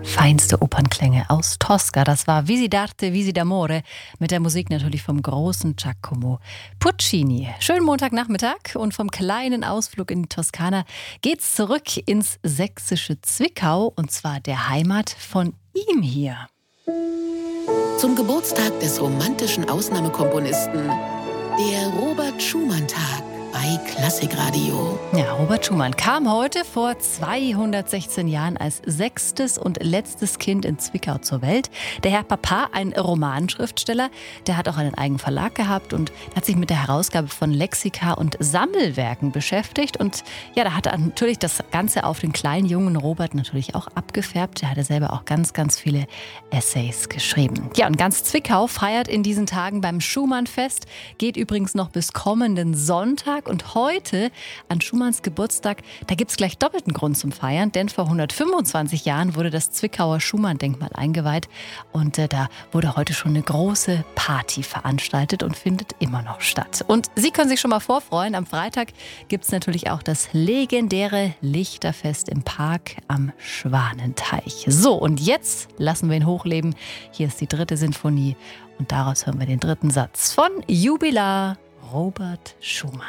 Feinste Opernklänge aus Tosca. Das war Visi d'arte, Visi d'amore mit der Musik natürlich vom großen Giacomo Puccini. Schönen Montagnachmittag und vom kleinen Ausflug in die Toskana geht's zurück ins sächsische Zwickau und zwar der Heimat von ihm hier. Zum Geburtstag des romantischen Ausnahmekomponisten, der Robert Schumann-Tag bei Klassikradio. Ja, Robert Schumann kam heute vor 216 Jahren als 6. und letztes Kind in Zwickau zur Welt. Der Herr Papa, ein Romanschriftsteller, der hat auch einen eigenen Verlag gehabt und hat sich mit der Herausgabe von Lexika und Sammelwerken beschäftigt. Und ja, da hat er natürlich das Ganze auf den kleinen jungen Robert natürlich auch abgefärbt. Der hatte selber auch ganz, ganz viele Essays geschrieben. Ja, und ganz Zwickau feiert in diesen Tagen beim Schumann-Fest. Geht übrigens noch bis kommenden Sonntag. Und heute, an Schumanns Geburtstag, da gibt es gleich doppelten Grund zum Feiern, denn vor 125 Jahren wurde das Zwickauer Schumann-Denkmal eingeweiht und da wurde heute schon eine große Party veranstaltet und findet immer noch statt. Und Sie können sich schon mal vorfreuen, am Freitag gibt es natürlich auch das legendäre Lichterfest im Park am Schwanenteich. So, und jetzt lassen wir ihn hochleben. Hier ist die 3. Sinfonie und daraus hören wir den 3. Satz von Jubilar Robert Schumann.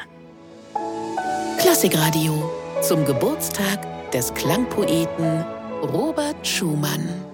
Klassikradio zum Geburtstag des Klangpoeten Robert Schumann.